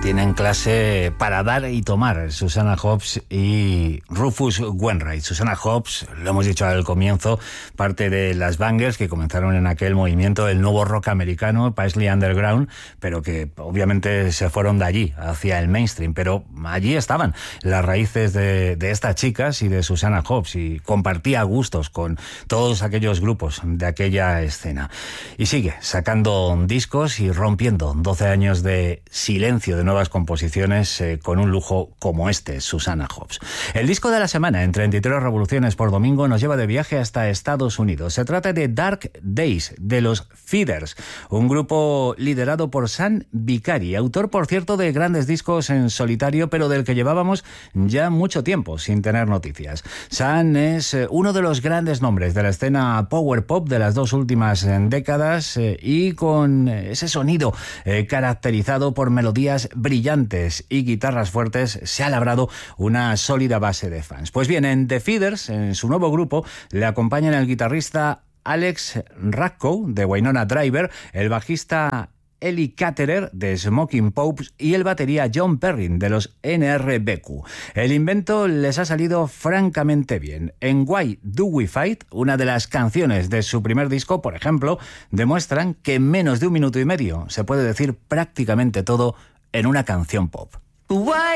Tienen clase para dar y tomar Susanna Hoffs y Rufus Wainwright. Susanna Hoffs, lo hemos dicho al comienzo, parte de las bangers que comenzaron en aquel movimiento, el nuevo rock americano, Paisley Underground, pero que obviamente se fueron de allí, hacia el mainstream. Pero allí estaban las raíces de estas chicas y de Susanna Hoffs, y compartía gustos con todos aquellos grupos de aquella escena. Y sigue sacando discos y rompiendo 12 años de silencio, de nuevas composiciones, con un lujo como este, Susanna Hoffs. El disco de la semana, en 33 revoluciones por domingo, nos lleva de viaje hasta Estados Unidos. Se trata de Dark Days, de los Feeders, un grupo liderado por Sam Vicari, autor, por cierto, de grandes discos en solitario, pero del que llevábamos ya mucho tiempo sin tener noticias. Sam es uno de los grandes nombres de la escena power pop de las dos últimas décadas, y con ese sonido caracterizado por melodías brillantes y guitarras fuertes, se ha labrado una sólida base de fans. Pues bien, en The Feeders, en su nuevo grupo, le acompañan el guitarrista Alex Racco, de Winona Driver, el bajista Eli Caterer, de Smoking Popes, y el batería John Perrin, de los NRBQ. El invento les ha salido francamente bien. En Why Do We Fight, una de las canciones de su primer disco, por ejemplo, demuestran que en menos de 1 minuto y medio se puede decir prácticamente todo en una canción pop. Why